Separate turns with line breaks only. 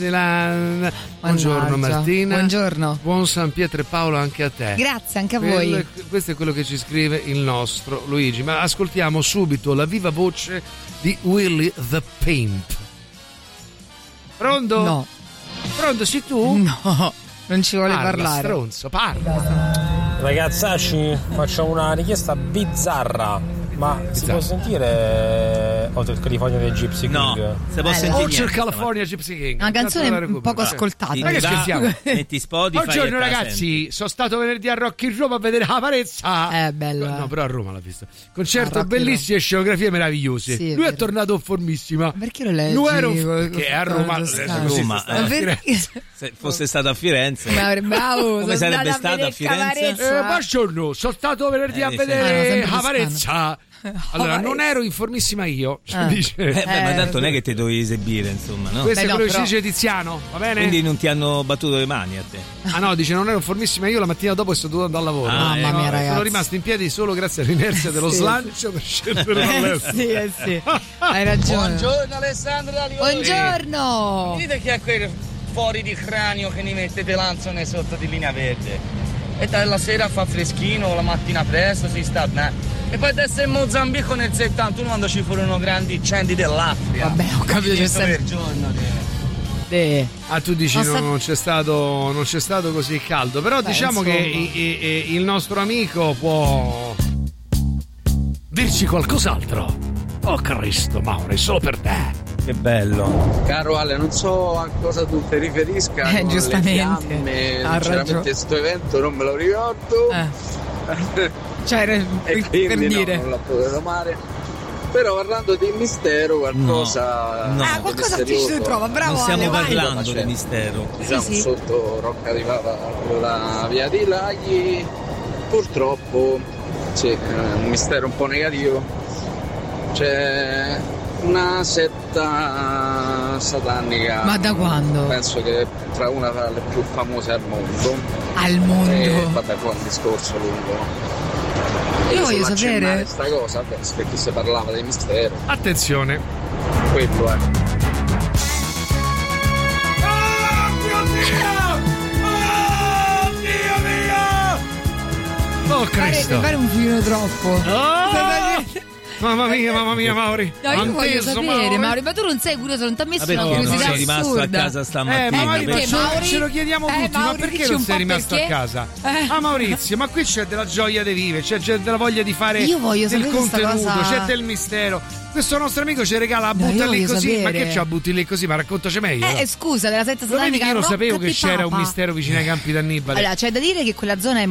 Buongiorno Martina.
Buongiorno.
Buon San Pietro e Paolo anche a te.
Grazie, anche a voi.
Questo è quello che ci scrive il nostro Luigi. Ma ascoltiamo subito la viva voce di Willy the Pimp. Pronto?
No.
Pronto, sei tu?
No, non ci vuole parlare.
Stronzo, parla.
Ragazzacci, faccio una richiesta bizzarra. Ma si può sentire Hotel California dei Gypsy King?
No, si può sentire
Hotel California Gypsy King.
Una canzone poco ascoltata.
Ma che scherziamo?
Metti Spotify.
Buongiorno ragazzi, sono stato venerdì a Rock in Roma a vedere la Varezza.
Bella.
No, però a Roma l'ha visto. Concerto bellissimo e scenografie meravigliose.
Sì,
lui è tornato in formissima.
Perché lo leggi?
Che è a Roma.
Se fosse stato a Firenze,
come
sarebbe stato a Firenze?
Buongiorno, sono stato venerdì a vedere la Varezza. Allora, non ero in formissima io, dice.
Ma tanto non è che ti dovevi esibire, insomma, no?
Questo è quello che ci dice Tiziano, va bene?
Quindi non ti hanno battuto le mani a te.
Ah no, dice non ero in formissima io, la mattina dopo sono dovuto andare al lavoro.
Mamma mia, ragazzi.
Sono rimasto in piedi solo grazie all'inerzia dello slancio per scendere dal letto.
Sì. Hai ragione.
Buongiorno Alessandro D'Alioli.
Buongiorno.
Dite chi è quel fuori di cranio che ne mettete lanzone sotto di linea verde. E la sera fa freschino, la mattina presto si sta. E poi adesso in Mozambico nel 71 quando ci furono grandi incendi dell'Africa.
Vabbè, ho capito, c'è sempre
per giorno.
Tu dici non c'è stato così caldo, però diciamo
insomma,
che il nostro amico può dirci qualcos'altro. Oh Cristo, Mauro, è solo per te.
Che bello.
Caro Ale, non so a cosa tu ti riferisca.
Giustamente.
Sinceramente questo evento non me lo ricordo.
Cioè,
e
per
quindi
dire.
non la potevo amare. Però parlando di mistero, qualcosa.
Qualcosa ci si trova, bravo.
Non stiamo
Ale,
parlando di mistero.
Diciamo sotto Rocca di Papa, la via dei Laghi, purtroppo c'è un mistero un po' negativo. C'è una setta satanica.
Ma da quando?
Penso che tra una tra le più famose al mondo.
Al mondo?
E vabbè, poi un discorso lungo.
Io voglio sapere
questa cosa, perché si parlava di mistero.
Attenzione.
Quello è.
Oh Cristo.
Fare un filino troppo.
Mamma mia, Mauri.
No, io voglio sapere, Mauri, ma tu non sei curioso, non ti ha messo una curiosità
sono rimasto a casa stamattina.
Mauri, ce lo chiediamo tutti, ma perché non sei rimasto a casa? Maurizio, ma qui c'è della gioia di vivere, c'è della voglia di fare del contenuto, c'è del mistero. Questo nostro amico ci regala a butta lì così, ma che c'ha butti lì così? Ma raccontaci meglio.
Scusa, della setta satanica.
Io non sapevo che c'era un mistero vicino ai campi d'Annibale.
Allora, c'è da dire che quella zona è